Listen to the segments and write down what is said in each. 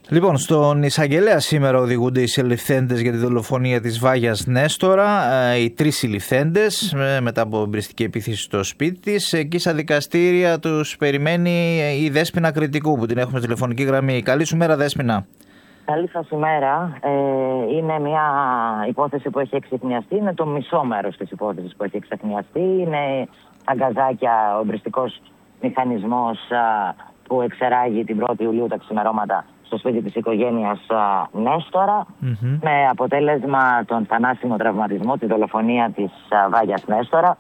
Λοιπόν, στον εισαγγελέα σήμερα οδηγούνται οι συλληφθέντες για τη δολοφονία της Βάγιας Νέστορα. Οι τρεις συλληφθέντες μετά από εμπριστική επίθεση στο σπίτι της. Εκεί στα δικαστήρια τους περιμένει η Δέσποινα Κρητικού που την έχουμε στη τηλεφωνική γραμμή. Καλή σου μέρα, Δέσποινα. Καλή σας ημέρα. Είναι μια υπόθεση που έχει εξεχνιαστεί. Είναι το μισό μέρος της υπόθεσης που έχει εξεχνιαστεί. Είναι τα γκαζάκια, ο εμπριστικός μηχανισμός που εξεράγει την 1η Ιουλίου τα ξημερώματα στο σπίτι της οικογένειας Νέστορα, με αποτέλεσμα τον θανάσιμο τραυματισμό, τη δολοφονία της Βάγιας Νέστορα.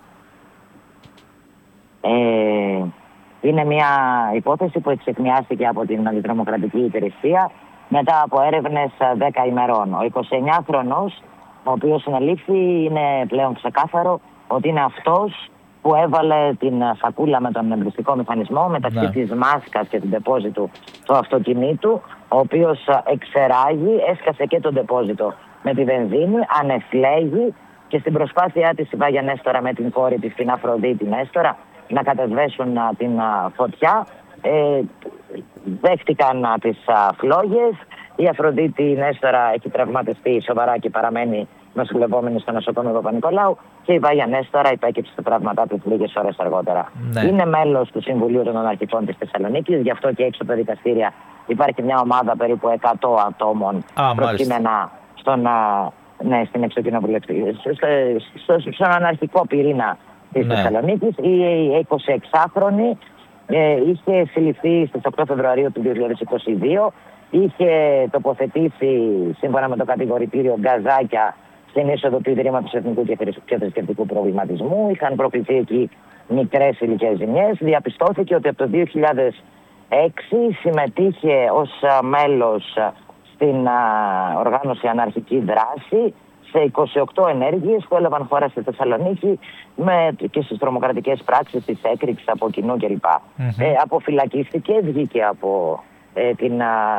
Είναι μια υπόθεση που εξεχνιάστηκε από την Αντιτρομοκρατική Υπηρεσία μετά από έρευνες 10 ημερών. Ο 29χρονος, ο οποίος συνελήφθη, είναι πλέον ξεκάθαρο ότι είναι αυτός που έβαλε την σακούλα με τον εμπριστικό μηχανισμό μεταξύ της μάσκας και του ντεπόζιτου του αυτοκινήτου, ο οποίος εξεράγει, έσκασε και τον ντεπόζιτο με τη βενζίνη, ανεφλέγει και στην προσπάθειά της η Βάγια Νέστορα με την κόρη της, την Αφροδίτη Νέστορα, να κατασβέσουν την φωτιά, δέχτηκαν τις φλόγες. Η Αφροδίτη Νέστορα έχει τραυματιστεί σοβαρά και παραμένει νοσηλευόμενη στο νοσοκομείο Παπα-Νικολάου και η Βάγια Νέστορα υπέκυψε τα τραύματά του λίγες ώρες αργότερα. Ναι. Είναι μέλος του Συμβουλίου των Αναρχικών της Θεσσαλονίκης, γι' αυτό και έξω από τα δικαστήρια υπάρχει μια ομάδα περίπου 100 ατόμων προκείμενα στην εξοκοινοβουλευτική, στον αναρχικό πυρήνα της Θεσσαλονίκης. Η 26χρονη είχε συλληφθεί στις 8 Φεβρουαρίου του 2022, είχε τοποθετήσει σύμφωνα με το κατηγορητήριο γκαζάκια στην είσοδο του Ιδρύματος Εθνικού και Θρησκευτικού Προβληματισμού. Είχαν προκληθεί εκεί μικρές ηλικές ζημιές. Διαπιστώθηκε ότι από το 2006 συμμετείχε ως μέλος στην οργάνωση Αναρχική Δράση σε 28 ενέργειες που έλαβαν χώρα στη Θεσσαλονίκη και στις τρομοκρατικές πράξεις της έκρηξης από κοινού κλπ. Αποφυλακίστηκε, βγήκε από την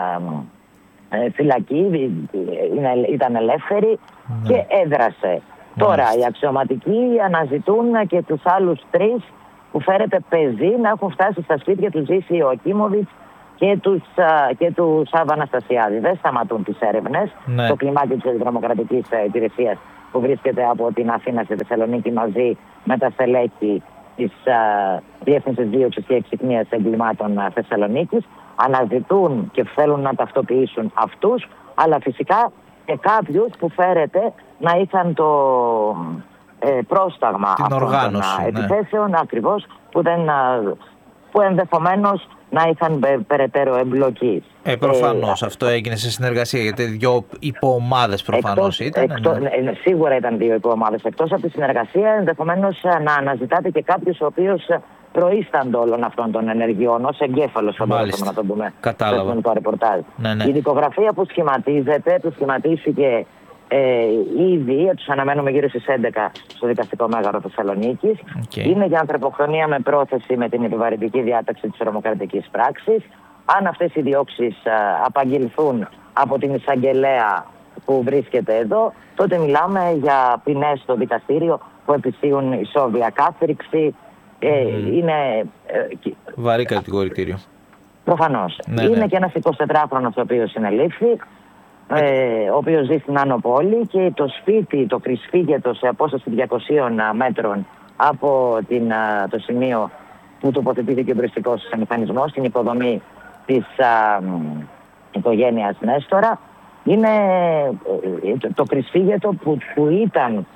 φυλακή, ήταν ελεύθερη και έδρασε. Τώρα οι αξιωματικοί αναζητούν και τους άλλους τρεις που φέρεται πεζοί να έχουν φτάσει στα σπίτια του Ζήση Ιωακίμοβιτς και του Σάββα Αναστασιάδη. Δεν σταματούν τις έρευνες. Το κλιμάκι της Αντιτρομοκρατικής Υπηρεσίας που βρίσκεται από την Αθήνα στη Θεσσαλονίκη μαζί με τα στελέχη της Διεύθυνσης Δίωξης και Εξυχνίας Εγκλημάτων Θεσσαλονίκης αναζητούν και θέλουν να ταυτοποιήσουν αυτούς, αλλά φυσικά και κάποιους που φέρεται να είχαν το πρόσταγμα αυτών των επιθέσεων, ακριβώς, που ενδεχομένως να είχαν περαιτέρω εμπλοκή. Προφανώς αυτό έγινε σε συνεργασία, γιατί δύο υποομάδες προφανώς ήταν. Σίγουρα ήταν δύο υποομάδες. Εκτός από τη συνεργασία, ενδεχομένως να αναζητάτε και κάποιος ο οποίος προείσταντο όλων αυτών των ενεργειών, ως εγκέφαλος, θα μπορούσαμε να το πούμε. Κατάλαβα. Το ρεπορτάζ. Η δικογραφία που σχηματίζεται, που σχηματίστηκε ήδη, τους αναμένουμε γύρω στις 11 στο Δικαστικό Μέγαρο Θεσσαλονίκης. Είναι για ανθρωποκτονία με πρόθεση με την επιβαρυντική διάταξη της τρομοκρατικής πράξης. Αν αυτές οι διώξεις απαγγελθούν από την εισαγγελέα που βρίσκεται εδώ, τότε μιλάμε για ποινές στο δικαστήριο που επισύουν ισόβια κάθριξη. Είναι βαρύ κατηγορητήριο. Προφανώς. Είναι και ένας 24χρονος ο οποίος συνελήφθη, ο οποίος ζει στην Άνω Πόλη, και το σπίτι, το κρυσφύγετο σε απόσταση 200 μέτρων από το σημείο που τοποθετήθηκε ο εμπριστικός μηχανισμός, στην υποδομή της οικογένειας Νέστορα, είναι το κρυσφύγετο που ήταν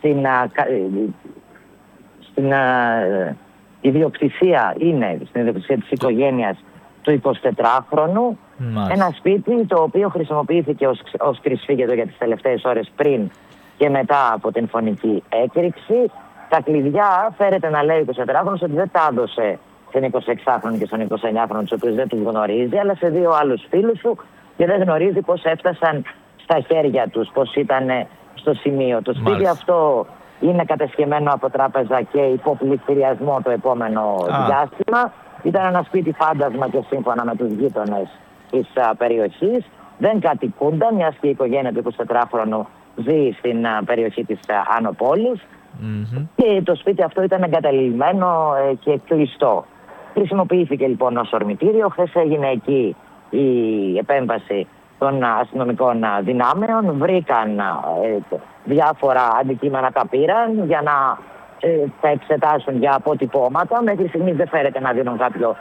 στην ιδιοκτησία, είναι στην ιδιοκτησία της οικογένειας του 24χρονου. Ένα σπίτι το οποίο χρησιμοποιήθηκε ως κρυσφύγετο για τις τελευταίες ώρες πριν και μετά από την φωνική έκρηξη. Τα κλειδιά φέρεται να λέει ο 24χρονος ότι δεν τα έδωσε στην 26χρονη και στον 29χρονο, τους οποίους δεν τους γνωρίζει, αλλά σε δύο άλλους φίλους του, και δεν γνωρίζει πώς έφτασαν στα χέρια τους, πώς ήταν στο σημείο. Το σπίτι αυτό είναι κατεσχεμένο από τράπεζα και υποπληστηριασμό το επόμενο διάστημα. Ήταν ένα σπίτι φάντασμα και σύμφωνα με τους γείτονες της περιοχής. Δεν κατοικούνταν, μιας και η οικογένεια του 24χρονου ζει στην περιοχή της Άνω Πόλης. Και το σπίτι αυτό ήταν εγκαταλειμμένο και κλειστό. Χρησιμοποιήθηκε λοιπόν ως ορμητήριο. Χθες έγινε εκεί η επέμβαση των αστυνομικών δυνάμεων. Βρήκαν διάφορα αντικείμενα τα πήραν για να τα εξετάσουν για αποτυπώματα. Μέχρι στιγμής δεν φέρεται να δίνουν κάποιο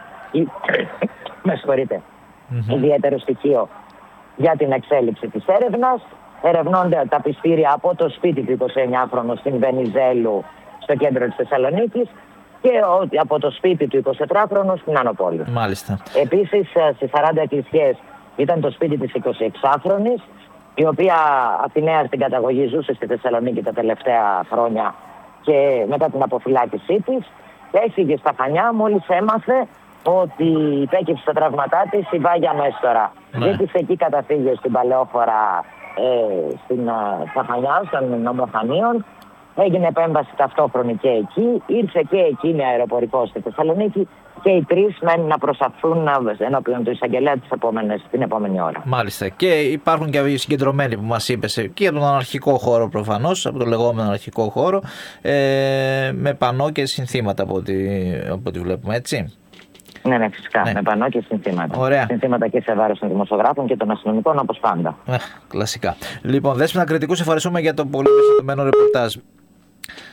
ιδιαίτερο στοιχείο για την εξέλιξη της έρευνας. Ερευνώνται τα πιστήρια από το σπίτι του 29χρονου στην Βενιζέλου, στο κέντρο της Θεσσαλονίκης, και από το σπίτι του 24χρονου στην Άνω Πόλη. Μάλιστα. Επίσης, στις 40 εκκλησιές ήταν το σπίτι της 26χρονης, η οποία Αθηναία στην καταγωγή ζούσε στη Θεσσαλονίκη τα τελευταία χρόνια και μετά την αποφυλάκησή της έφυγε στα Χανιά μόλις έμαθε ότι υπέκυψε τα τραύματά της η Βάγια Νέστορα. Ζήτησε εκεί καταφύγιο στην Παλαιόφορα, στα Χανιά, στον νομό Χανίων. Έγινε επέμβαση ταυτόχρονη και εκεί. Ήρθε και εκείνη αεροπορικό στη Θεσσαλονίκη και οι τρεις μένουν να προσαχθούν ενώπιον του εισαγγελέα την επόμενη ώρα. Μάλιστα. Και υπάρχουν και οι συγκεντρωμένοι που μας είπες και από τον αναρχικό χώρο προφανώς, από τον λεγόμενο αναρχικό χώρο, με πανό και συνθήματα από ό,τι βλέπουμε, έτσι. Ναι, φυσικά. Ναι. Με πανό και συνθήματα. Ωραία. Συνθήματα και σε βάρος των δημοσιογράφων και των αστυνομικών, όπως πάντα. Κλασικά. Λοιπόν, Δέσποινα Κρητικού, σε ευχαριστούμε για το πολύ εμπεριστατωμένο ρεπορτάζ.